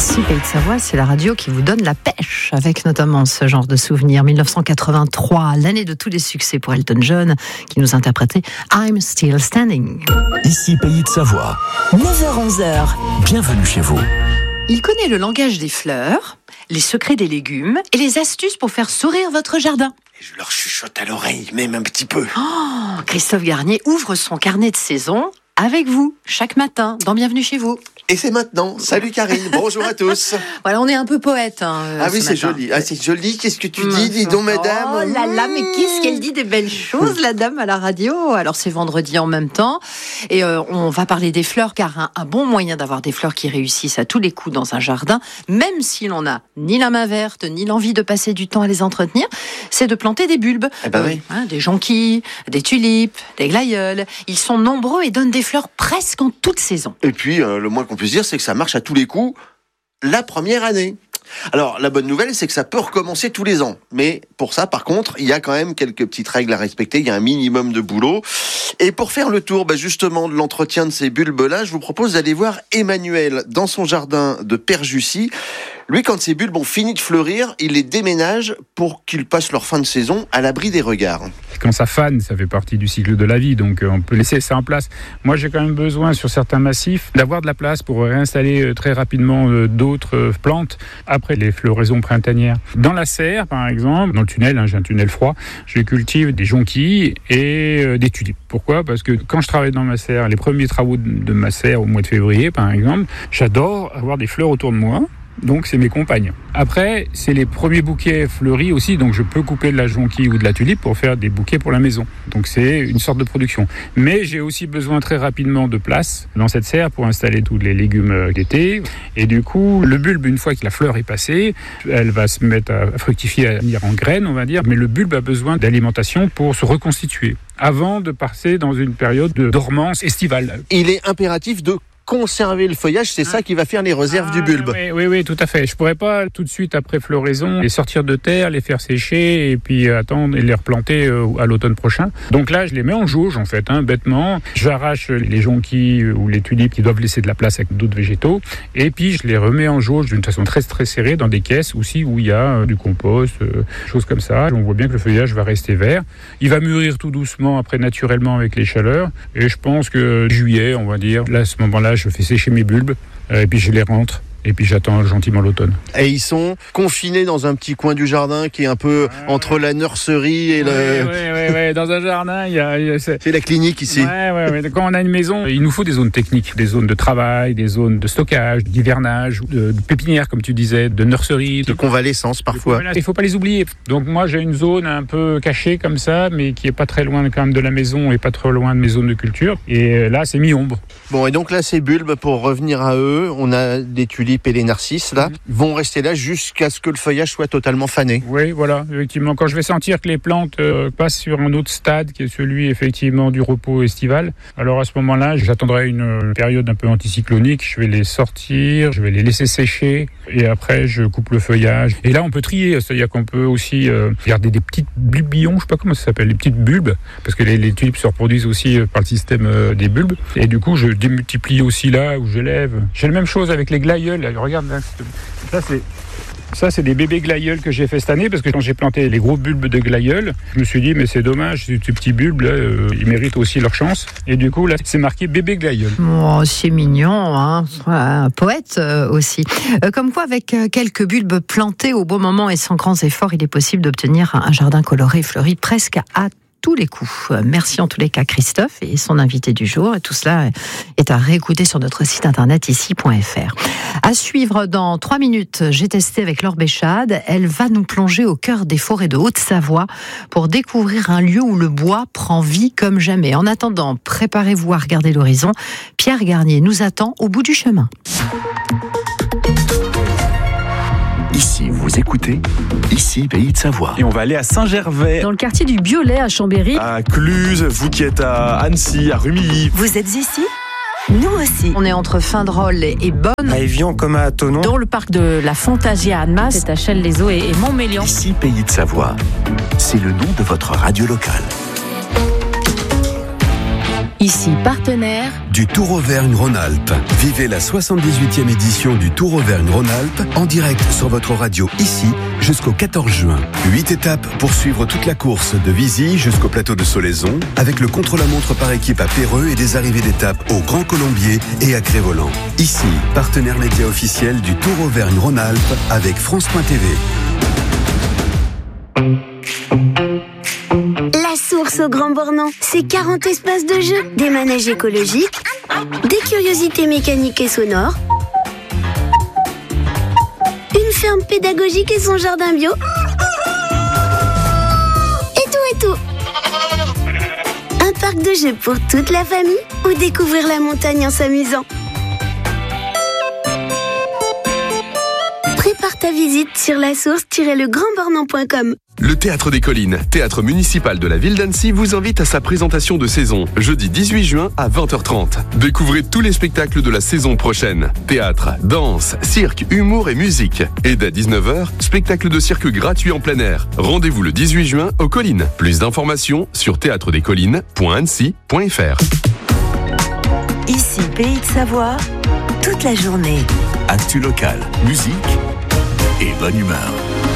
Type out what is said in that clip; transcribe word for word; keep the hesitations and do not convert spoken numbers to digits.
Ici, Pays de Savoie, c'est la radio qui vous donne la pêche, avec notamment ce genre de souvenirs. dix-neuf cent quatre-vingt-trois, l'année de tous les succès pour Elton John, qui nous interprétait I'm Still Standing. Ici, Pays de Savoie. neuf heures onze heures. Bienvenue chez vous. Il connaît le langage des fleurs, les secrets des légumes et les astuces pour faire sourire votre jardin. Et je leur chuchote à l'oreille, même un petit peu. Oh, Christophe Garnier ouvre son carnet de saison avec vous, chaque matin, dans Bienvenue chez vous. Et c'est maintenant. Salut Karine, bonjour à tous. Voilà, on est un peu poète. Hein, ah oui, c'est matin. joli. Ah, c'est joli. Qu'est-ce que tu dis, dis donc, madame? Oh là là, mais qu'est-ce qu'elle dit des belles choses, la dame, à la radio. Alors, c'est vendredi en même temps. Et euh, on va parler des fleurs, car un, un bon moyen d'avoir des fleurs qui réussissent à tous les coups dans un jardin, même si l'on n'a ni la main verte, ni l'envie de passer du temps à les entretenir, c'est de planter des bulbes. Eh ben oui. Hein, des jonquilles, des tulipes, des glaïeuls. Ils sont nombreux et donnent des fleurs presque en toute saison. Et puis, euh, le moins qu'on puisse dire, c'est que ça marche à tous les coups la première année. Alors, la bonne nouvelle, c'est que ça peut recommencer tous les ans. Mais pour ça, par contre, il y a quand même quelques petites règles à respecter. Il y a un minimum de boulot. Et pour faire le tour, bah, justement, de l'entretien de ces bulbes-là, je vous propose d'aller voir Emmanuel dans son jardin de Père-Jussy. Lui, quand ces bulbes ont fini de fleurir, il les déménage pour qu'ils passent leur fin de saison à l'abri des regards. Quand ça fane, ça fait partie du cycle de la vie, donc on peut laisser ça en place. Moi, j'ai quand même besoin, sur certains massifs, d'avoir de la place pour réinstaller très rapidement d'autres plantes après les floraisons printanières. Dans la serre, par exemple, dans le tunnel, hein, j'ai un tunnel froid, je cultive des jonquilles et euh, des tulipes. Pourquoi ? Parce que quand je travaille dans ma serre, les premiers travaux de ma serre au mois de février, par exemple, j'adore avoir des fleurs autour de moi. Donc c'est mes compagnes. Après, c'est les premiers bouquets fleuris aussi, donc je peux couper de la jonquille ou de la tulipe pour faire des bouquets pour la maison. Donc c'est une sorte de production. Mais j'ai aussi besoin très rapidement de place dans cette serre pour installer tous les légumes d'été. Et du coup, le bulbe, une fois que la fleur est passée, elle va se mettre à fructifier, à venir en graines, on va dire. Mais le bulbe a besoin d'alimentation pour se reconstituer avant de passer dans une période de dormance estivale. Il est impératif de conserver le feuillage, c'est ah. ça qui va faire les réserves ah, du bulbe. Oui, oui, oui, tout à fait. Je pourrais pas tout de suite après floraison les sortir de terre, les faire sécher et puis attendre et les replanter à l'automne prochain. Donc là, je les mets en jauge en fait, hein, bêtement. J'arrache les jonquilles ou les tulipes qui doivent laisser de la place avec d'autres végétaux et puis je les remets en jauge d'une façon très très serrée dans des caisses aussi où il y a du compost, euh, choses comme ça. On voit bien que le feuillage va rester vert. Il va mûrir tout doucement après naturellement avec les chaleurs et je pense que juillet, on va dire, là à ce moment-là, je fais sécher mes bulbes, euh, et puis je les rentre. Et puis j'attends gentiment l'automne. Et ils sont confinés dans un petit coin du jardin qui est un peu ouais, entre ouais. la nurserie et ouais, le... Oui, oui, oui. Dans un jardin, il y a... Il y a c'est... c'est la clinique ici. Ouais, ouais, ouais. Quand on a une maison, il nous faut des zones techniques, des zones de travail, des zones de stockage, d'hivernage, de, de pépinière, comme tu disais, de nurserie. De convalescence parfois. Voilà, il ne faut pas les oublier. Donc moi, j'ai une zone un peu cachée comme ça, mais qui n'est pas très loin quand même de la maison et pas trop loin de mes zones de culture. Et là, c'est mi-ombre. Bon, et donc là, ces bulbes, pour revenir à eux, on a des tulipes et des narcisses, là, mmh. vont rester là jusqu'à ce que le feuillage soit totalement fané. Oui, voilà, effectivement. Quand je vais sentir que les plantes euh, passent sur un autre stade, qui est celui, effectivement, du repos estival, alors à ce moment-là, j'attendrai une, une période un peu anticyclonique, je vais les sortir, je vais les laisser sécher, et après, je coupe le feuillage. Et là, on peut trier, c'est-à-dire qu'on peut aussi euh, garder des petites bulbillons, je ne sais pas comment ça s'appelle, les petites bulbes, parce que les, les tulipes se reproduisent aussi euh, par le système euh, des bulbes, et du coup, je démultiplie aussi là où je lève. J'ai la même chose avec les glaïeuls. Là, regarde, là, ça c'est, ça c'est des bébés glaïeuls que j'ai fait cette année parce que quand j'ai planté les gros bulbes de glaïeuls, je me suis dit mais c'est dommage, ces petits bulbes là, euh, ils méritent aussi leur chance. Et du coup là, c'est marqué bébé glaïeul. Oh, c'est mignon, hein. Un poète euh, aussi. Euh, comme quoi, avec euh, quelques bulbes plantés au bon moment et sans grands efforts, il est possible d'obtenir un jardin coloré, fleuri presque à tous les coups. Merci en tous les cas Christophe et son invité du jour. Et tout cela est à réécouter sur notre site internet ici point f r. À suivre dans trois minutes, j'ai testé avec Laure Béchade. Elle va nous plonger au cœur des forêts de Haute-Savoie pour découvrir un lieu où le bois prend vie comme jamais. En attendant, préparez-vous à regarder l'horizon. Pierre Garnier nous attend au bout du chemin. Ici, vous écoutez, ici, Pays de Savoie. Et on va aller à Saint-Gervais. Dans le quartier du Biolay à Chambéry. À Cluse, vous qui êtes à Annecy, à Rumilly. Vous êtes ici ? Nous aussi. On est entre Findrol et Bonne. À Évian comme à Thonon. Dans le parc de la Fantasia à Annemasse. C'est à Chelles-les-Eaux et, et Montmélian. Ici, Pays de Savoie. C'est le nom de votre radio locale. Ici, partenaire du Tour Auvergne-Rhône-Alpes. Vivez la soixante-dix-huitième édition du Tour Auvergne-Rhône-Alpes en direct sur votre radio ici jusqu'au quatorze juin. Huit étapes pour suivre toute la course de Vizy jusqu'au plateau de Solaison avec le contre-la-montre par équipe à Péreux et des arrivées d'étapes au Grand Colombier et à Crévolant. Ici, partenaire média officiel du Tour Auvergne-Rhône-Alpes avec France point T V. La source au Grand Bornand, c'est quarante espaces de jeu, des manèges écologiques, des curiosités mécaniques et sonores, une ferme pédagogique et son jardin bio, et tout et tout. Un parc de jeux pour toute la famille ou découvrir la montagne en s'amusant. Prépare ta visite sur la source tiret le grand bornand point com. Le Théâtre des Collines, théâtre municipal de la ville d'Annecy, vous invite à sa présentation de saison, jeudi dix-huit juin à vingt heures trente. Découvrez tous les spectacles de la saison prochaine. Théâtre, danse, cirque, humour et musique. Et dès dix-neuf heures, spectacle de cirque gratuit en plein air. Rendez-vous le dix-huit juin aux Collines. Plus d'informations sur théâtre des collines point annecy point f r. Ici, Pays de Savoie, toute la journée. Actu locale, musique et bonne humeur.